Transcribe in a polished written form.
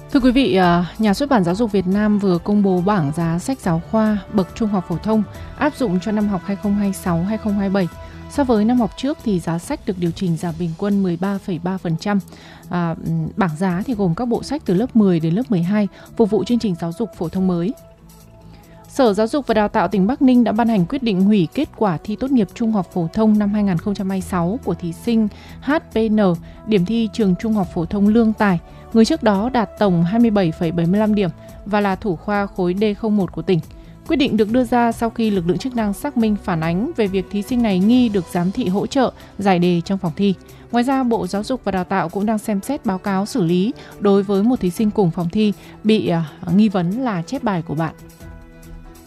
Thưa quý vị, Nhà xuất bản Giáo dục Việt Nam vừa công bố bảng giá sách giáo khoa bậc trung học phổ thông áp dụng cho năm học 2026-2027. So với năm học trước thì giá sách được điều chỉnh giảm bình quân 13,3%. Bảng giá thì gồm các bộ sách từ lớp 10 đến lớp 12 phục vụ chương trình giáo dục phổ thông mới. Sở Giáo dục và Đào tạo tỉnh Bắc Ninh đã ban hành quyết định hủy kết quả thi tốt nghiệp trung học phổ thông năm 2026 của thí sinh HPN, điểm thi trường Trung học phổ thông Lương Tài, người trước đó đạt tổng 27,75 điểm và là thủ khoa khối D01 của tỉnh. Quyết định được đưa ra sau khi lực lượng chức năng xác minh phản ánh về việc thí sinh này nghi được giám thị hỗ trợ giải đề trong phòng thi. Ngoài ra, Bộ Giáo dục và Đào tạo cũng đang xem xét báo cáo xử lý đối với một thí sinh cùng phòng thi bị nghi vấn là chép bài của bạn.